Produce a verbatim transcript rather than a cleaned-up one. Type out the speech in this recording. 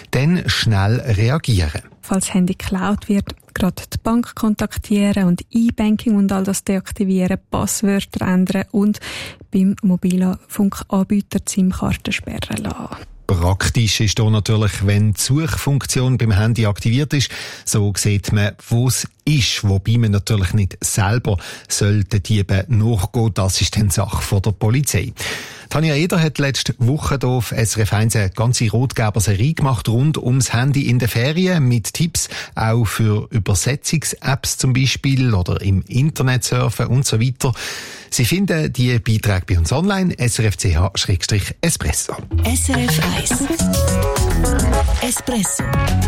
dann schnell reagieren. Falls das Handy geklaut wird, gerade die Bank kontaktieren und E-Banking und all das deaktivieren, Passwörter ändern und beim Mobilfunkanbieter die SIM-Karte sperren lassen. Praktisch ist hier natürlich, wenn die Suchfunktion beim Handy aktiviert ist. So sieht man, wo es ist, wobei man natürlich nicht selber den Dieben nachgehen. Das ist dann Sache von der Polizei. Tanja Eder hat letzte Woche hier auf S R F eins eine ganze Rotgeber-Serie gemacht rund ums Handy in den Ferien mit Tipps auch für Übersetzungs-Apps zum Beispiel oder im Internet surfen und so weiter. Sie finden die Beiträge bei uns online, S R F C H Espresso. S R F eins Espresso.